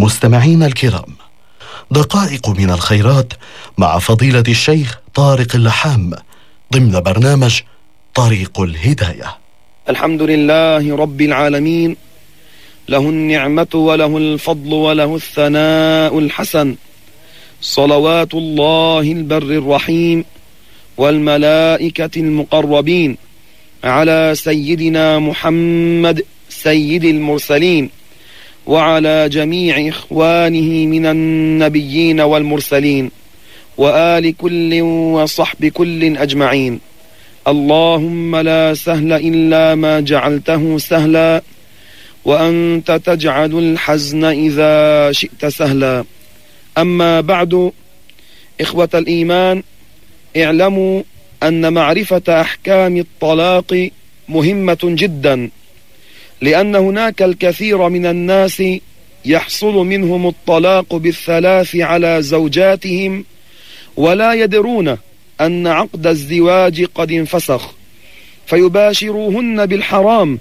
مستمعين الكرام، دقائق من الخيرات مع فضيلة الشيخ طارق اللحام ضمن برنامج طريق الهداية. الحمد لله رب العالمين، له النعمة وله الفضل وله الثناء الحسن، صلوات الله البر الرحيم والملائكة المقربين على سيدنا محمد سيد المرسلين وعلى جميع إخوانه من النبيين والمرسلين وآل كل وصحب كل أجمعين. اللهم لا سهل إلا ما جعلته سهلا، وأنت تجعل الحزن إذا شئت سهلا. أما بعد، إخوة الإيمان، اعلموا أن معرفة أحكام الطلاق مهمة جدا، لأن هناك الكثير من الناس يحصل منهم الطلاق بالثلاث على زوجاتهم ولا يدرون أن عقد الزواج قد انفسخ، فيباشروهن بالحرام،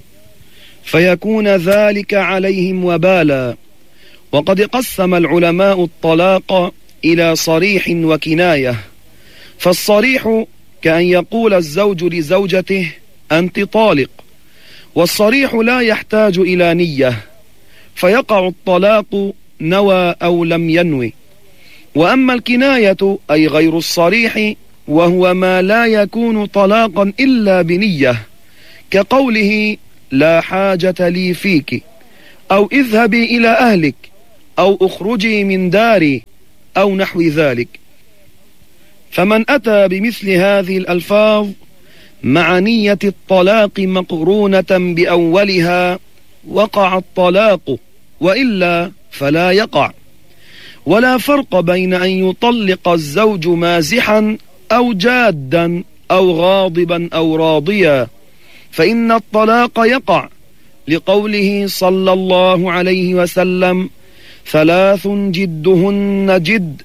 فيكون ذلك عليهم وبالا. وقد قسم العلماء الطلاق إلى صريح وكناية. فالصريح كأن يقول الزوج لزوجته أنت طالق، والصريح لا يحتاج إلى نية، فيقع الطلاق نوى أو لم ينوي. وأما الكناية أي غير الصريح، وهو ما لا يكون طلاقا إلا بنية، كقوله لا حاجة لي فيك، أو اذهبي إلى أهلك، أو اخرجي من داري، أو نحو ذلك. فمن أتى بمثل هذه الألفاظ مع نية الطلاق مقرونة بأولها وقع الطلاق، وإلا فلا يقع. ولا فرق بين أن يطلق الزوج مازحا أو جادا أو غاضبا أو راضيا، فإن الطلاق يقع، لقوله صلى الله عليه وسلم: ثلاث جدهن جد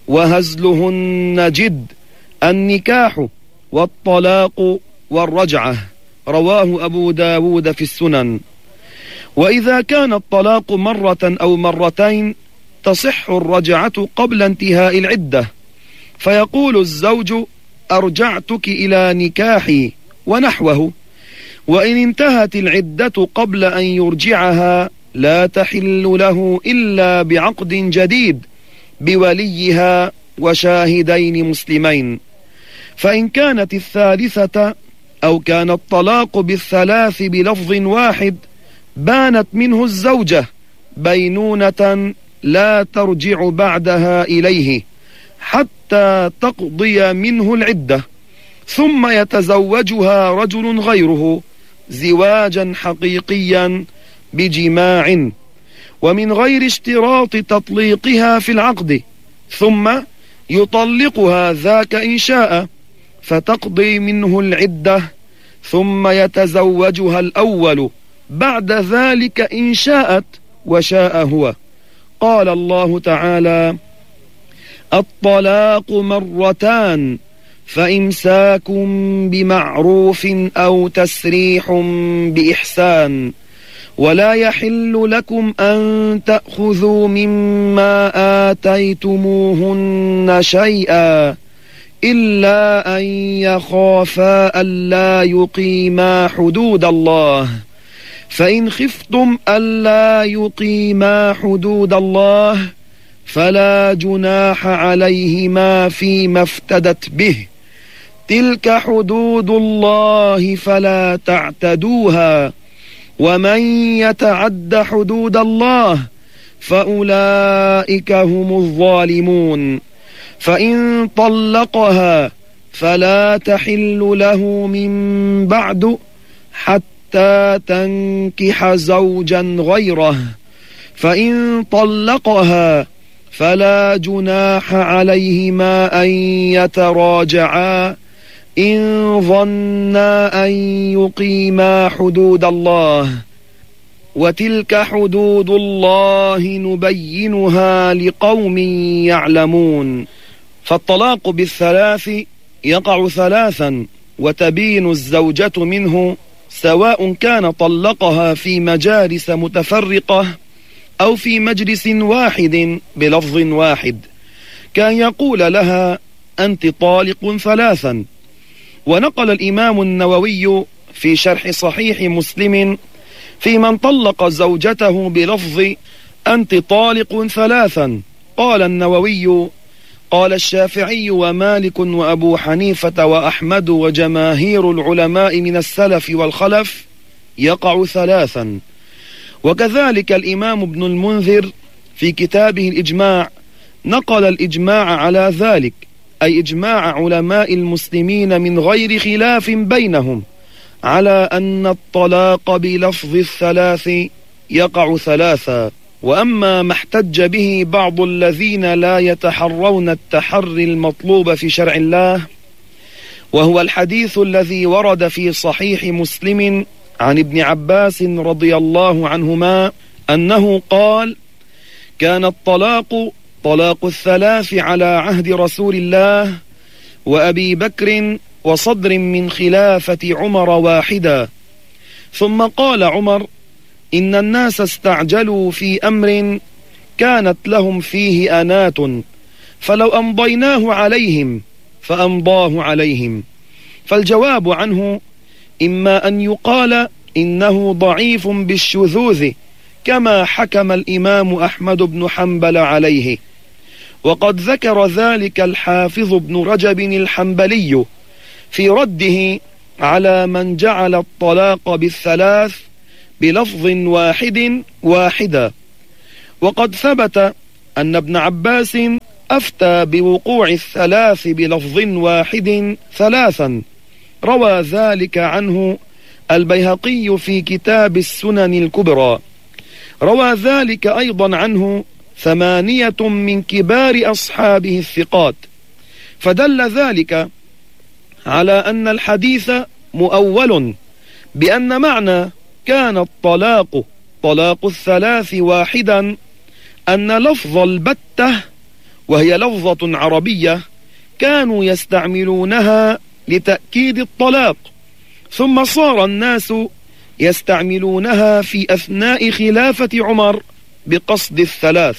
وهزلهن جد، النكاح والطلاق والرجعة. رواه أبو داود في السنن. وإذا كان الطلاق مرة أو مرتين تصح الرجعة قبل انتهاء العدة، فيقول الزوج أرجعتك إلى نكاحي ونحوه. وإن انتهت العدة قبل أن يرجعها لا تحل له إلا بعقد جديد بوليها وشاهدين مسلمين. فإن كانت الثالثة أو كان الطلاق بالثلاث بلفظ واحد بانت منه الزوجة بينونة لا ترجع بعدها إليه حتى تقضي منه العدة، ثم يتزوجها رجل غيره زواجا حقيقيا بجماع ومن غير اشتراط تطليقها في العقد، ثم يطلقها ذاك إن شاء، فتقضي منه العدة، ثم يتزوجها الأول بعد ذلك إن شاءت وشاء هو. قال الله تعالى: الطلاق مرتان، فإمساك بمعروف أو تسريح بإحسان، ولا يحل لكم أن تأخذوا مما آتيتموهن شيئا إلا أن يخافا ألا يقيما حدود الله، فإن خفتم ألا يقيما حدود الله فلا جناح عليهما فيما افتدت به، تلك حدود الله فلا تعتدوها، ومن يتعد حدود الله فأولئك هم الظالمون. فإن طلقها فلا تحل له من بعد حتى تنكح زوجا غيره، فإن طلقها فلا جناح عليهما أن يتراجعا إن ظنا أن يقيما حدود الله، وتلك حدود الله نبينها لقوم يعلمون. فالطلاق بالثلاث يقع ثلاثا، وتبين الزوجة منه، سواء كان طلقها في مجالس متفرقة أو في مجلس واحد بلفظ واحد، كان يقول لها: أنت طالق ثلاثا. ونقل الإمام النووي في شرح صحيح مسلم في من طلق زوجته بلفظ أنت طالق ثلاثا، قال النووي: قال الشافعي ومالك وأبو حنيفة وأحمد وجماهير العلماء من السلف والخلف يقع ثلاثا. وكذلك الإمام ابن المنذر في كتابه الإجماع نقل الإجماع على ذلك، أي إجماع علماء المسلمين من غير خلاف بينهم على أن الطلاق بلفظ الثلاث يقع ثلاثا. وأما ما احتج به بعض الذين لا يتحرون التحري المطلوب في شرع الله، وهو الحديث الذي ورد في صحيح مسلم عن ابن عباس رضي الله عنهما أنه قال: كان الطلاق طلاق الثلاث على عهد رسول الله وأبي بكر وصدر من خلافة عمر واحدا. ثم قال عمر: إن الناس استعجلوا في أمر كانت لهم فيه أنات، فلو أمضيناه عليهم فأمضاه عليهم. فالجواب عنه إما أن يقال إنه ضعيف بالشذوذ كما حكم الإمام أحمد بن حنبل عليه، وقد ذكر ذلك الحافظ ابن رجب الحنبلي في رده على من جعل الطلاق بالثلاث بلفظ واحد واحدا. وقد ثبت أن ابن عباس أفتى بوقوع الثلاث بلفظ واحد ثلاثا، روى ذلك عنه البيهقي في كتاب السنن الكبرى. روى ذلك أيضا عنه 8 من كبار أصحابه الثقات، فدل ذلك على أن الحديث مؤول بأن معنى كان الطلاق طلاق الثلاث واحدا أن لفظ البتة، وهي لفظة عربية كانوا يستعملونها لتأكيد الطلاق، ثم صار الناس يستعملونها في أثناء خلافة عمر بقصد الثلاث،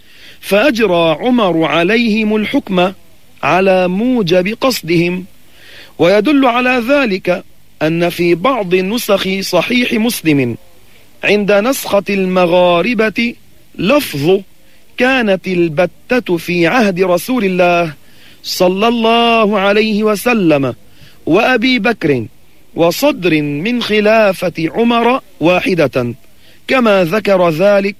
فأجرى عمر عليهم الحكم على موجب قصدهم. ويدل على ذلك أن في بعض نسخ صحيح مسلم عند نسخة المغاربة لفظ كانت البتة في عهد رسول الله صلى الله عليه وسلم وأبي بكر وصدر من خلافة عمر واحدة، كما ذكر ذلك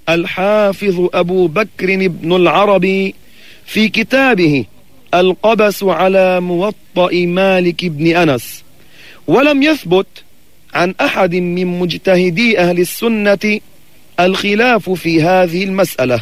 الحافظ أبو بكر بن العربي في كتابه القبس على موطأ مالك بن أنس. ولم يثبت عن أحد من مجتهدي أهل السنة الخلاف في هذه المسألة،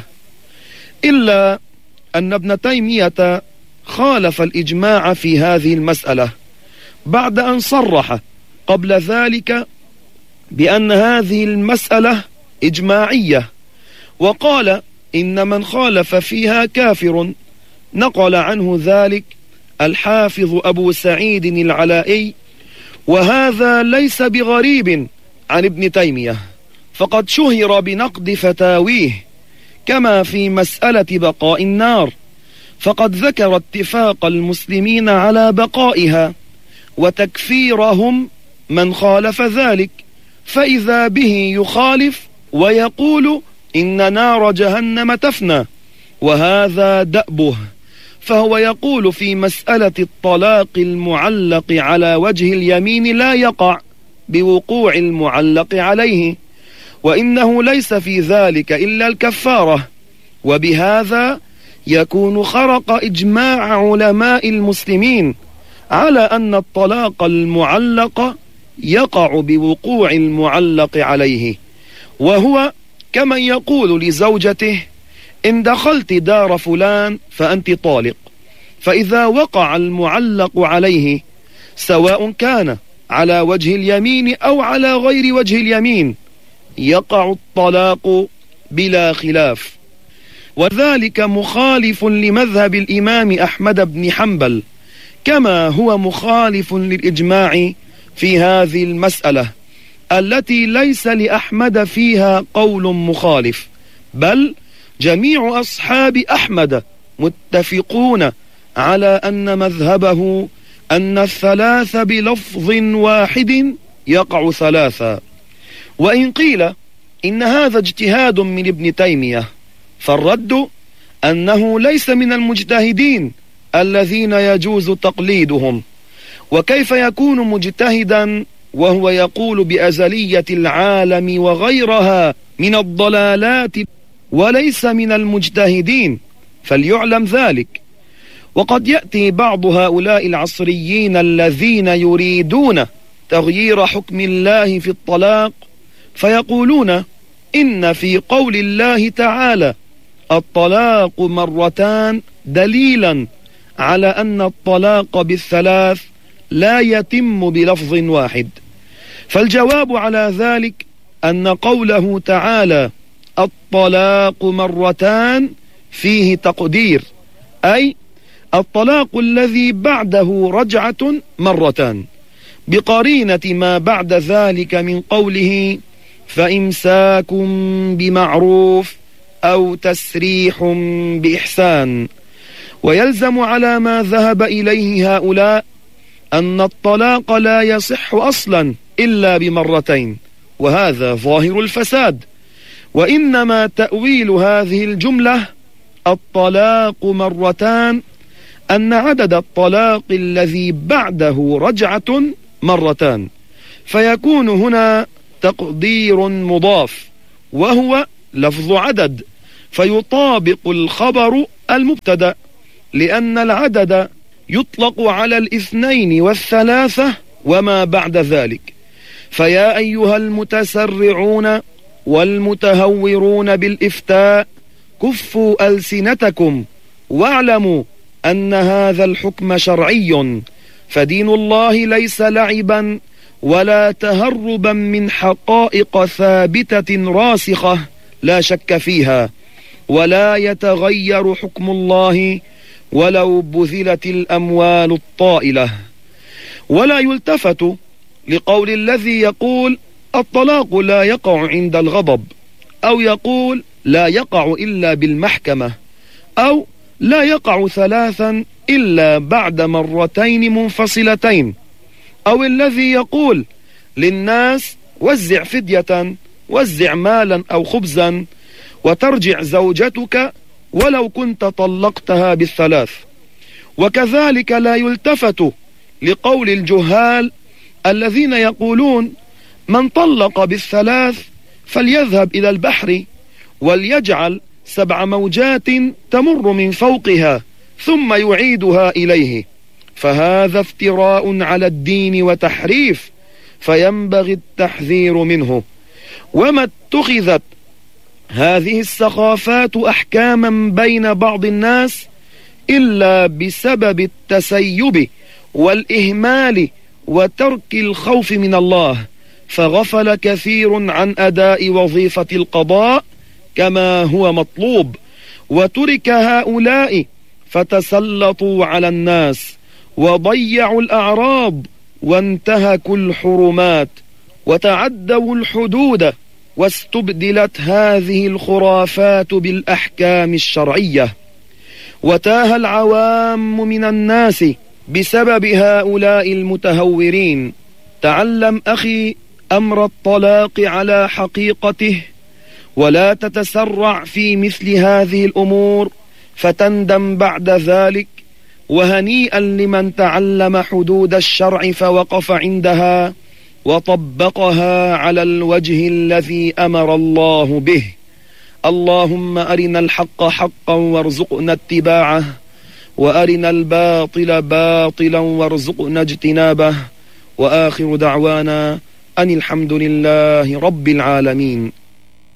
إلا أن ابن تيمية خالف الإجماع في هذه المسألة بعد أن صرح قبل ذلك بأن هذه المسألة إجماعية، وقال إن من خالف فيها كافر. نقل عنه ذلك الحافظ أبو سعيد العلائي، وهذا ليس بغريب عن ابن تيمية، فقد شهر بنقد فتاويه، كما في مسألة بقاء النار، فقد ذكر اتفاق المسلمين على بقائها وتكفيرهم من خالف ذلك، فإذا به يخالف ويقول إن نار جهنم تفنى، وهذا دأبه. فهو يقول في مسألة الطلاق المعلق على وجه اليمين لا يقع بوقوع المعلق عليه، وإنه ليس في ذلك إلا الكفارة، وبهذا يكون خرق إجماع علماء المسلمين على أن الطلاق المعلق يقع بوقوع المعلق عليه، وهو كمن يقول لزوجته إن دخلت دار فلان فأنت طالق، فإذا وقع المعلق عليه سواء كان على وجه اليمين أو على غير وجه اليمين يقع الطلاق بلا خلاف. وذلك مخالف لمذهب الإمام أحمد بن حنبل، كما هو مخالف للإجماع في هذه المسألة التي ليس لأحمد فيها قول مخالف، بل جميع أصحاب أحمد متفقون على أن مذهبه أن الثلاث بلفظ واحد يقع ثلاثا. وإن قيل إن هذا اجتهاد من ابن تيمية، فالرد أنه ليس من المجتهدين الذين يجوز تقليدهم. وكيف يكون مجتهدا وهو يقول بأزلية العالم وغيرها من الضلالات وليس من المجتهدين؟ فليعلم ذلك. وقد يأتي بعض هؤلاء العصريين الذين يريدون تغيير حكم الله في الطلاق فيقولون إن في قول الله تعالى الطلاق مرتان دليلا على أن الطلاق بالثلاث لا يتم بلفظ واحد. فالجواب على ذلك أن قوله تعالى الطلاق مرتان فيه تقدير، أي الطلاق الذي بعده رجعة مرتان، بقرينة ما بعد ذلك من قوله فإمساك بمعروف أو تسريح بإحسان. ويلزم على ما ذهب إليه هؤلاء أن الطلاق لا يصح أصلا إلا بمرتين، وهذا ظاهر الفساد. وإنما تأويل هذه الجملة الطلاق مرتان أن عدد الطلاق الذي بعده رجعة مرتان، فيكون هنا تقدير مضاف وهو لفظ عدد، فيطابق الخبر المبتدأ، لأن العدد يطلق على الاثنين والثلاثة وما بعد ذلك. فيا أيها المتسرعون والمتهورون بالإفتاء كفوا ألسنتكم واعلموا أن هذا الحكم شرعي، فدين الله ليس لعبا ولا تهربا من حقائق ثابتة راسخة لا شك فيها، ولا يتغير حكم الله ولو بذلت الأموال الطائلة. ولا يلتفت لقول الذي يقول الطلاق لا يقع عند الغضب، أو يقول لا يقع إلا بالمحكمة، أو لا يقع ثلاثا إلا بعد مرتين منفصلتين، أو الذي يقول للناس وزع فدية، وزع مالا أو خبزا وترجع زوجتك ولو كنت طلقتها بالثلاث. وكذلك لا يلتفت لقول الجهال الذين يقولون من طلق بالثلاث فليذهب إلى البحر وليجعل 7 موجات تمر من فوقها ثم يعيدها إليه، فهذا افتراء على الدين وتحريف، فينبغي التحذير منه. وما اتخذت هذه السخافات أحكاما بين بعض الناس إلا بسبب التسيب والإهمال وترك الخوف من الله، فغفل كثير عن أداء وظيفة القضاء كما هو مطلوب، وترك هؤلاء فتسلطوا على الناس وضيعوا الأعراض وانتهكوا الحرمات وتعدوا الحدود، واستبدلت هذه الخرافات بالأحكام الشرعية، وتاه العوام من الناس بسبب هؤلاء المتهورين. تعلم أخي أمر الطلاق على حقيقته، ولا تتسرع في مثل هذه الأمور فتندم بعد ذلك. وهنيئا لمن تعلم حدود الشرع فوقف عندها وطبقها على الوجه الذي أمر الله به. اللهم أرنا الحق حقا وارزقنا اتباعه، وأرنا الباطل باطلا وارزقنا اجتنابه، وآخر دعوانا أن الحمد لله رب العالمين.